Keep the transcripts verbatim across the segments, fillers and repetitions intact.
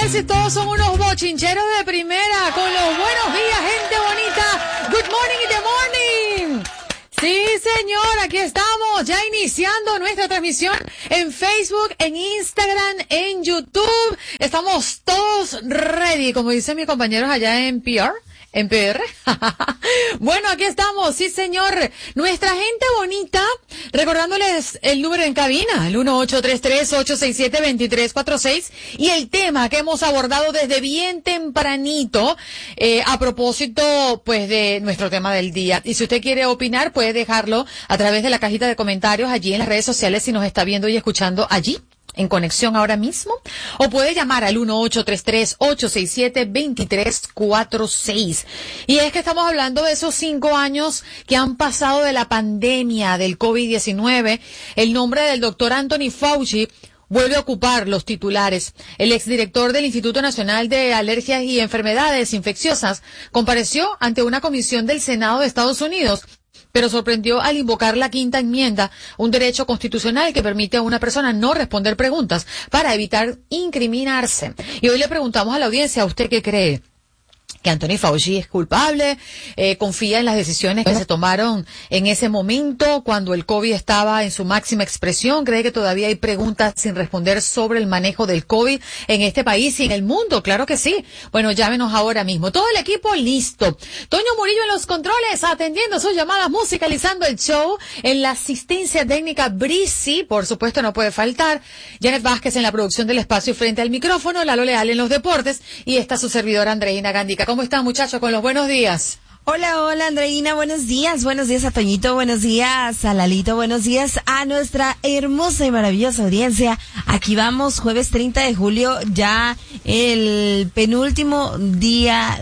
ver si todos son unos bochincheros de primera, con los buenos días, gente bonita. Good morning in the morning. Sí, señor, aquí estamos, ya iniciando nuestra transmisión en Facebook, en Instagram, en YouTube. Estamos todos ready, como dicen mis compañeros allá en P R. ¿En P R? Bueno, aquí estamos, sí señor. Nuestra gente bonita, recordándoles el número en cabina, el uno ocho tres tres, ocho seis siete, dos tres cuatro seis, y el tema que hemos abordado desde bien tempranito, eh, a propósito, pues, de nuestro tema del día. Y si usted quiere opinar, puede dejarlo a través de la cajita de comentarios allí en las redes sociales si nos está viendo y escuchando allí en conexión ahora mismo, o puede llamar al uno ocho tres tres, ocho seis siete, dos tres cuatro seis. Y es que estamos hablando de esos cinco años que han pasado de la pandemia del COVID diecinueve. El nombre del doctor Anthony Fauci vuelve a ocupar los titulares. El exdirector del Instituto Nacional de Alergias y Enfermedades Infecciosas compareció ante una comisión del Senado de Estados Unidos, pero sorprendió al invocar la quinta enmienda, un derecho constitucional que permite a una persona no responder preguntas para evitar incriminarse. Y hoy le preguntamos a la audiencia, ¿a usted qué cree? ¿Que Anthony Fauci es culpable? Eh, ¿Confía en las decisiones que se tomaron en ese momento cuando el COVID estaba en su máxima expresión? ¿Cree que todavía hay preguntas sin responder sobre el manejo del COVID en este país y en el mundo? Claro que sí. Bueno, llámenos ahora mismo. Todo el equipo listo. Toño Murillo en los controles, atendiendo sus llamadas, musicalizando el show. En la asistencia técnica, Brisi, por supuesto, no puede faltar. Janet Vázquez en la producción del espacio frente al micrófono. Lalo Leal en los deportes. Y está su servidora, Andreina Gandica. ¿Cómo están, muchachos, con los buenos días? Hola, hola, Andreina, buenos días. Buenos días a Toñito, buenos días a Lalito, buenos días a nuestra hermosa y maravillosa audiencia. Aquí vamos, jueves treinta de julio, ya el penúltimo día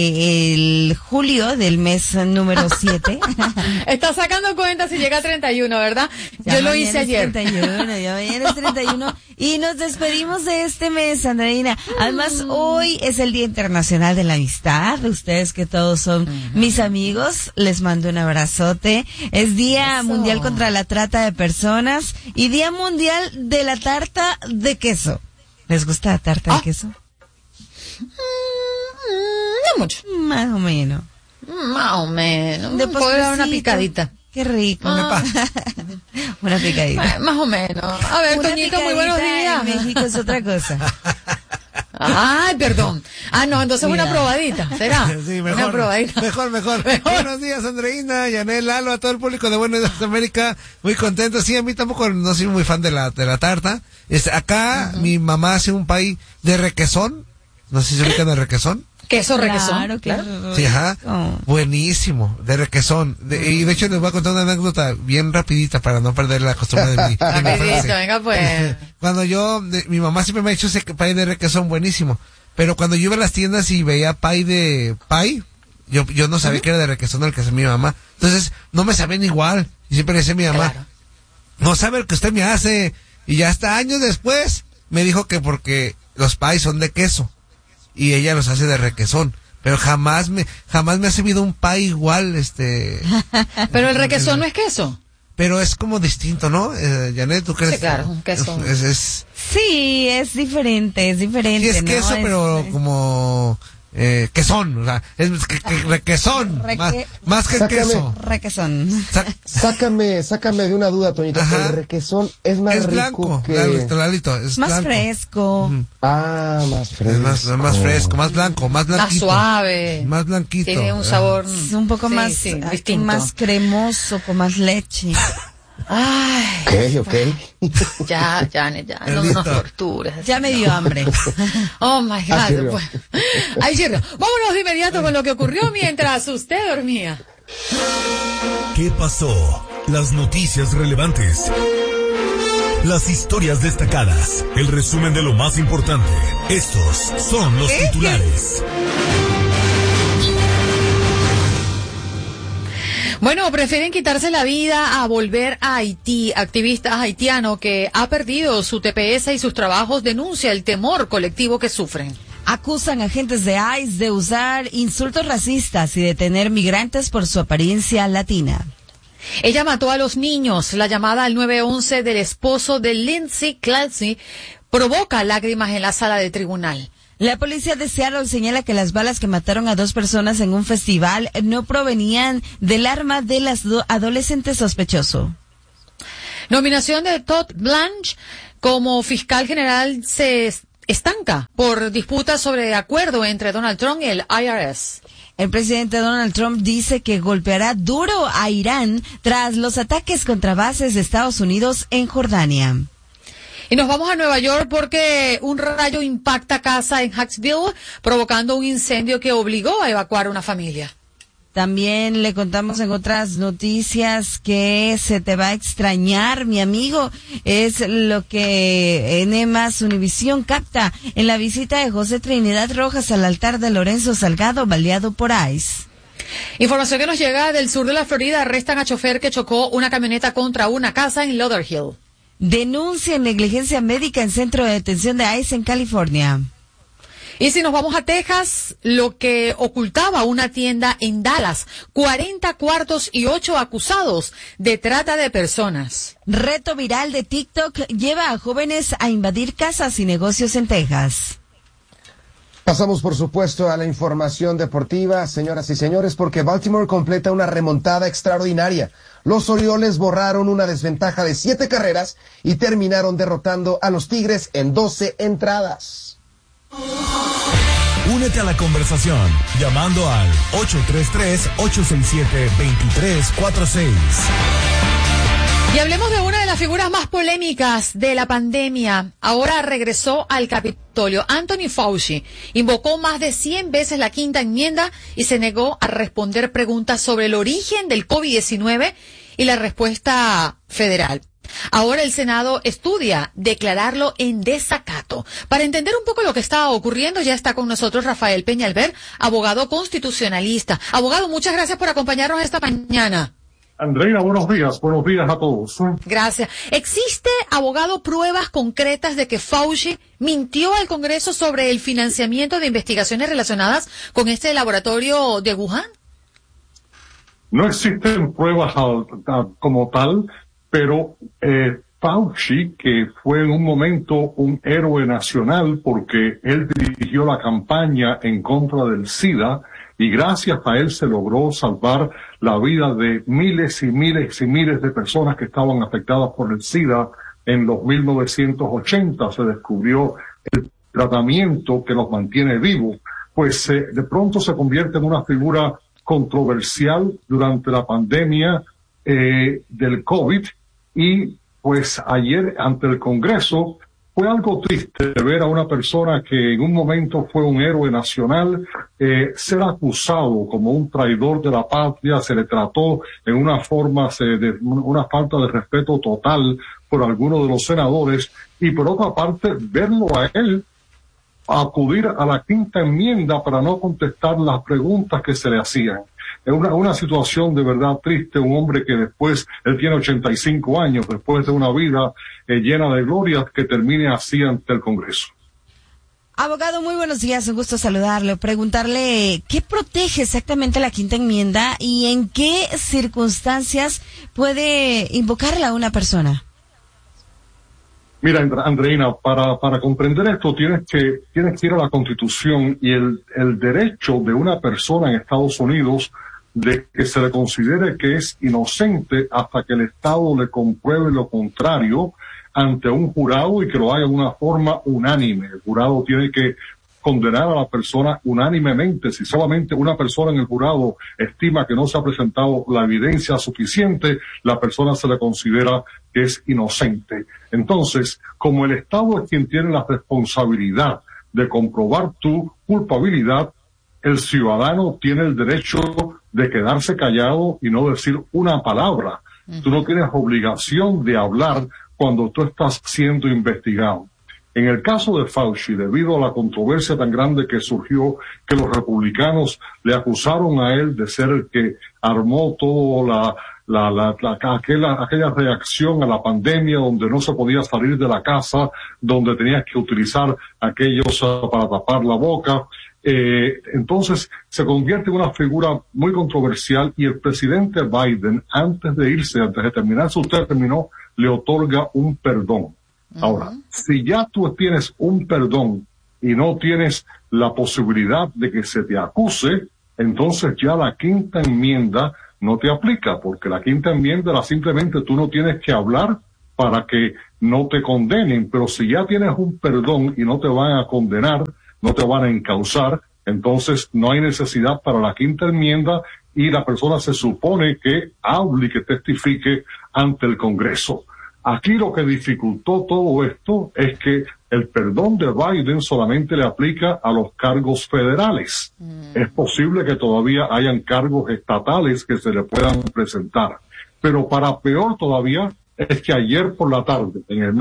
de julio del mes número siete. Está sacando cuenta si llega a treinta y uno, ¿verdad? Ya Yo lo hice ayer. treinta y uno, ya mañana es treinta y uno y nos despedimos de este mes, Andreina. Además, mm. hoy es el Día Internacional de la Amistad. Ustedes que todos son mm. mis amigos, les mando un abrazote. Es Día Eso. Mundial contra la Trata de Personas y Día Mundial de la Tarta de Queso. ¿Les gusta la tarta ah. de queso? Mm, no mucho. Más o menos. Más o menos. Después puedo dar una picadita. Qué rico. Ah. Una picadita. Más o menos. A ver, una Toñito, muy buenos días. En México es otra cosa. Ay, perdón. Ah, no, entonces Mira. una probadita, ¿será? Sí, mejor. Una probadita. Mejor, mejor, mejor. Buenos días, Andreina, Yanel, Lalo, a todo el público de Buenos Días América. Muy contento. Sí, a mí tampoco no soy muy fan de la, de la tarta. Este, acá, uh-huh. mi mamá hace un pay de requesón. No sé si se ubican de requesón. Queso requesón. Claro, claro. Sí, ajá. Oh. Buenísimo, de requesón. De, y de hecho les voy a contar una anécdota bien rapidita para no perder la costumbre de mi, de mi Rapidito, venga pues. Cuando yo, de, mi mamá siempre me ha hecho ese pay de requesón buenísimo. Pero cuando yo iba a las tiendas y veía pay de pay, yo, yo no sabía ¿Mm? que era de requesón el que hacía mi mamá. Entonces, no me sabían igual. Y siempre le decía a mi mamá, claro. no sabe el que usted me hace. Y ya hasta años después me dijo que porque los pay son de queso. Y ella los hace de requesón, pero jamás me jamás me ha servido un pay igual, este. Pero el requesón el, no es queso. Pero es como distinto, ¿no? Eh, Janet, ¿tú crees? Sí, claro, un queso. Es, es, sí, es diferente, es diferente. Sí, es queso, ¿no? pero es, como eh, quesón, o sea, es que, que, requesón, Reque... más, más que sácame, queso. Requesón. Sa- sácame, sácame de una duda, Toñito. El requesón es más es rico blanco, que... Lalito, Lalito, es más blanco. fresco. Mm. Ah, más fresco. Es más, más fresco, más blanco, más blanquito. Más suave. Más blanquito. Tiene un sabor es un poco sí, más, sí, distinto. Más cremoso, con más leche. Ay, ok, ok. Ya, Janet, ya, no nos torturas. Ya me dio hambre. Oh my God. Pues. Ay, cierto. Vámonos de inmediato con lo que ocurrió mientras usted dormía. ¿Qué pasó? Las noticias relevantes. Las historias destacadas. El resumen de lo más importante. Estos son los ¿Eh? titulares. Bueno, prefieren quitarse la vida a volver a Haití. Activista haitiano que ha perdido su T P S y sus trabajos denuncia el temor colectivo que sufren. Acusan agentes de I C E de usar insultos racistas y detener migrantes por su apariencia latina. Ella mató a los niños. La llamada al nueve once del esposo de Lindsay Clancy provoca lágrimas en la sala de tribunal. La policía de Seattle señala que las balas que mataron a dos personas en un festival no provenían del arma del adolescente sospechoso. Nominación de Todd Blanche como fiscal general se estanca por disputas sobre acuerdo entre Donald Trump y el I R S. El presidente Donald Trump dice que golpeará duro a Irán tras los ataques contra bases de Estados Unidos en Jordania. Y nos vamos a Nueva York porque un rayo impacta casa en Hacksville, provocando un incendio que obligó a evacuar a una familia. También le contamos en otras noticias que se te va a extrañar, mi amigo. Es lo que N más Univisión capta en la visita de José Trinidad Rojas al altar de Lorenzo Salgado, baleado por ICE. Información que nos llega del sur de la Florida. Arrestan a chofer que chocó una camioneta contra una casa en Lauderhill. Denuncian negligencia médica en centro de detención de ICE en California. Y si nos vamos a Texas, lo que ocultaba una tienda en Dallas, cuarenta cuartos y ocho acusados de trata de personas. Reto viral de TikTok lleva a jóvenes a invadir casas y negocios en Texas. Pasamos, por supuesto, a la información deportiva, señoras y señores, porque Baltimore completa una remontada extraordinaria. Los Orioles borraron una desventaja de siete carreras y terminaron derrotando a los Tigres en doce entradas. Únete a la conversación llamando al ocho tres tres, ocho seis siete, dos tres cuatro seis. Y hablemos de una de las figuras más polémicas de la pandemia. Ahora regresó al Capitolio. Anthony Fauci invocó más de cien veces la quinta enmienda y se negó a responder preguntas sobre el origen del COVID diecinueve y la respuesta federal. Ahora el Senado estudia declararlo en desacato. Para entender un poco lo que está ocurriendo, ya está con nosotros Rafael Peñalver, abogado constitucionalista. Abogado, muchas gracias por acompañarnos esta mañana. Andreina, buenos días, buenos días a todos. Gracias. ¿Existe, abogado, pruebas concretas de que Fauci mintió al Congreso sobre el financiamiento de investigaciones relacionadas con este laboratorio de Wuhan? No existen pruebas al, al, como tal, pero eh, Fauci, que fue en un momento un héroe nacional porque él dirigió la campaña en contra del SIDA, y gracias a él se logró salvar la vida de miles y miles y miles de personas que estaban afectadas por el SIDA. En los mil novecientos ochenta se descubrió el tratamiento que los mantiene vivos. Pues eh, de pronto se convierte en una figura controversial durante la pandemia eh, del COVID, y pues ayer ante el Congreso fue algo triste ver a una persona que en un momento fue un héroe nacional eh, ser acusado como un traidor de la patria. Se le trató en una forma se, de una falta de respeto total por algunos de los senadores, y por otra parte verlo a él acudir a la quinta enmienda para no contestar las preguntas que se le hacían. Es una, una situación de verdad triste. Un hombre que después, él tiene ochenta y cinco años, después de una vida eh, llena de glorias, que termine así ante el Congreso. Abogado, muy buenos días, un gusto saludarle. Preguntarle, ¿qué protege exactamente la quinta enmienda y en qué circunstancias puede invocarla una persona? Mira, Andreina, para, para comprender esto tienes que, tienes que ir a la Constitución y el, el derecho de una persona en Estados Unidos de que se le considere que es inocente hasta que el Estado le compruebe lo contrario ante un jurado, y que lo haga de una forma unánime. El jurado tiene que condenar a la persona unánimemente. Si solamente una persona en el jurado estima que no se ha presentado la evidencia suficiente, la persona se le considera que es inocente. Entonces, como el Estado es quien tiene la responsabilidad de comprobar tu culpabilidad, el ciudadano tiene el derecho de quedarse callado y no decir una palabra. Uh-huh. Tú no tienes obligación de hablar cuando tú estás siendo investigado. En el caso de Fauci, debido a la controversia tan grande que surgió, que los republicanos le acusaron a él de ser el que armó toda la, la, la, la aquella, aquella reacción a la pandemia, donde no se podía salir de la casa, donde tenías que utilizar aquellos uh, para tapar la boca. Eh, entonces se convierte en una figura muy controversial, y el presidente Biden, antes de irse, antes de terminar su término, le otorga un perdón. Uh-huh. Ahora, si ya tú tienes un perdón y no tienes la posibilidad de que se te acuse, entonces ya la quinta enmienda no te aplica, porque la quinta enmienda la simplemente tú no tienes que hablar para que no te condenen, pero si ya tienes un perdón y no te van a condenar, no te van a encausar, entonces no hay necesidad para la quinta enmienda y la persona se supone que hable y que testifique ante el Congreso. Aquí lo que dificultó todo esto es que el perdón de Biden solamente le aplica a los cargos federales. Mm. Es posible que todavía hayan cargos estatales que se le puedan presentar. Pero para peor todavía es que ayer por la tarde, en el